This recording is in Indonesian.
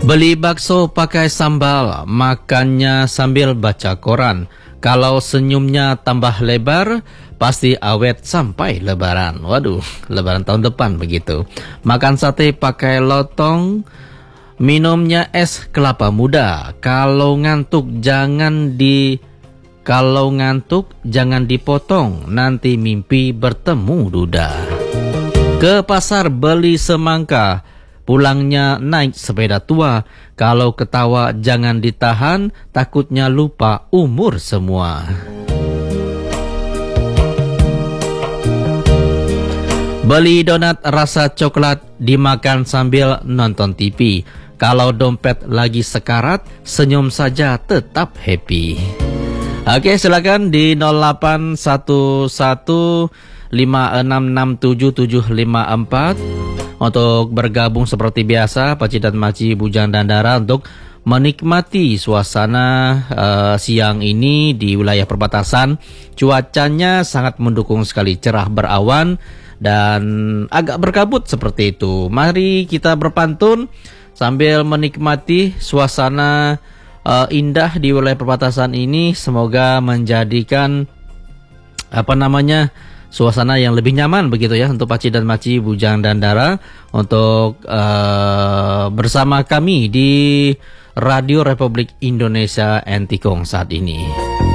Beli bakso pakai sambal, makannya sambil baca koran. Kalau senyumnya tambah lebar, pasti awet sampai lebaran. Waduh, lebaran tahun depan begitu. Makan sate pakai lotong, minumnya es kelapa muda. Kalau ngantuk jangan dipotong, nanti mimpi bertemu duda. Ke pasar beli semangka, pulangnya naik sepeda tua. Kalau ketawa jangan ditahan, takutnya lupa umur semua. Beli donat rasa coklat, dimakan sambil nonton TV. Kalau dompet lagi sekarat, senyum saja tetap happy. Oke, silakan di 0811566754 untuk bergabung seperti biasa, Pakcik dan Makcik Bujang dan Dara, untuk menikmati suasana siang ini di wilayah perbatasan. Cuacanya sangat mendukung sekali, cerah berawan dan agak berkabut seperti itu. Mari kita berpantun sambil menikmati suasana indah di wilayah perbatasan ini. Semoga menjadikan suasana yang lebih nyaman begitu ya untuk Pakcik dan Makcik Bujang dan Dara untuk bersama kami di Radio Republik Indonesia Entikong saat ini.